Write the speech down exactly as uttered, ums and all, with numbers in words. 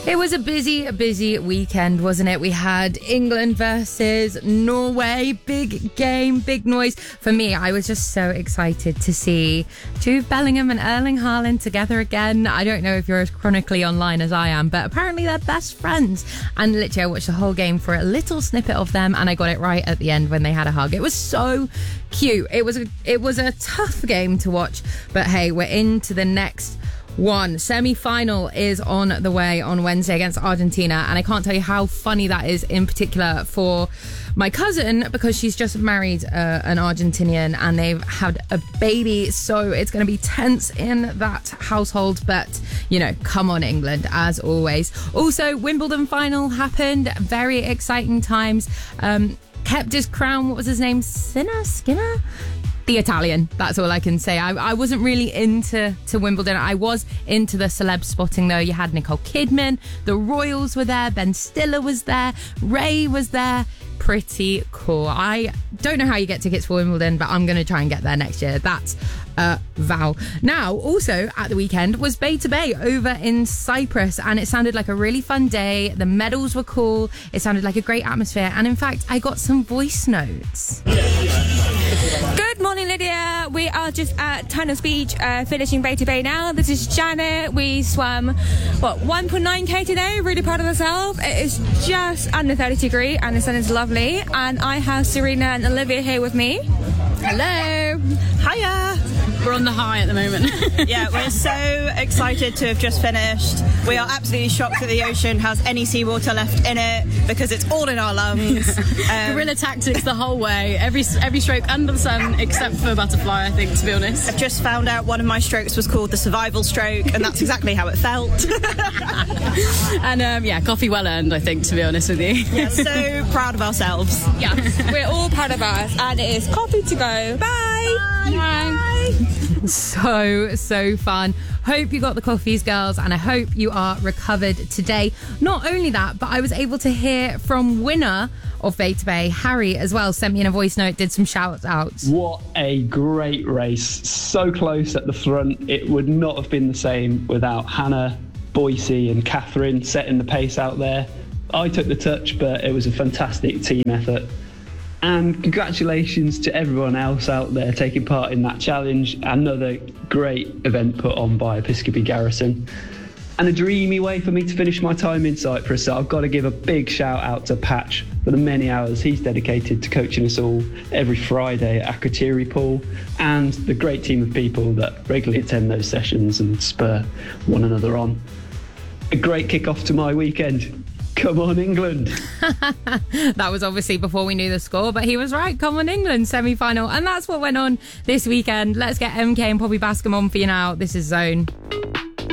It was a busy, busy weekend, wasn't it? We had England versus Norway. Big game, big noise. For me, I was just so excited to see Jude Bellingham and Erling Haaland together again. I don't know if you're as chronically online as I am, but apparently they're best friends. And literally, I watched the whole game for a little snippet of them, and I got it right at the end when they had a hug. It was so cute. It was a, it was a tough game to watch, but hey, we're into the next one. Semi-final is on the way on Wednesday against Argentina, and I can't tell you how funny that is, in particular for my cousin, because she's just married uh, an Argentinian and they've had a baby, so it's going to be tense in that household. But you know, come on England, as always. Also, Wimbledon final happened. Very exciting times. Um, kept his crown. What was his name? Sinner? Skinner? The Italian. That's all I can say. I, I wasn't really into to Wimbledon. I was into the celeb spotting though. You had Nicole Kidman, the Royals were there, Ben Stiller was there, Ray was there. Pretty cool. I don't know how you get tickets for Wimbledon, but I'm going to try and get there next year. That's a vow. Now, also at the weekend was Bay to Bay over in Cyprus, and it sounded like a really fun day. The medals were cool. It sounded like a great atmosphere, and in fact, I got some voice notes. Good morning, Lydia. We are just at Tunnels Beach, uh, finishing Bay to Bay now. This is Janet. We swam, what, one point nine K today. Really proud of ourselves. It is just under thirty degrees, and the sun is lovely. And I have Serena and Olivia here with me. Hello. Hiya. We're on the high at the moment. Yeah, we're so excited to have just finished. We are absolutely shocked that the ocean has any seawater left in it because it's all in our lungs. Um, Guerrilla tactics the whole way. Every every stroke under the sun except for butterfly, I think, to be honest. I've just found out one of my strokes was called the survival stroke, and that's exactly how it felt. And um, yeah, coffee well earned, I think, to be honest with you. Yeah, so proud of ourselves. Yeah, we're all proud of us, and it is coffee to go. Bye. Bye. Bye. So, so fun. Hope you got the coffees, girls, and I hope you are recovered today. Not only that, but I was able to hear from winner of Bay to Bay, Harry, as well. Sent me in a voice note, did some shout outs. What a great race. So close at the front. It would not have been the same without Hannah, Boise and Catherine setting the pace out there. I took the touch, but it was a fantastic team effort. And congratulations to everyone else out there taking part in that challenge. Another great event put on by Episcopi Garrison. And a dreamy way for me to finish my time in Cyprus. So I've got to give a big shout out to Patch for the many hours he's dedicated to coaching us all every Friday at Akrotiri Pool, and the great team of people that regularly attend those sessions and spur one another on. A great kick-off to my weekend. Come on, England. That was obviously before we knew the score, but he was right. Come on, England, semi-final. And that's what went on this weekend. Let's get M K and Poppy Bascom on for you now. This is Zone.